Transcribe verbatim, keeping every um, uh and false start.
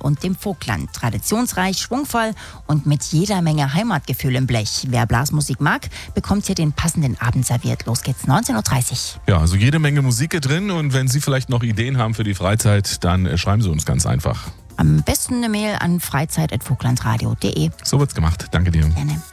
und dem Vogtland. Traditionsreich, schwungvoll und mit jeder Menge Heimatgefühl im Blech. Wer Blasmusik mag, bekommt hier den passenden Abend serviert. Los geht's, neunzehn Uhr dreißig. Ja, also jede Menge Musik hier drin und wenn Sie vielleicht noch Ideen haben für die Freizeit, dann äh, schreiben Sie uns ganz einfach. Am besten eine Mail an freizeit punkt vogtlandradio punkt de. So wird's gemacht. Danke dir. Gerne.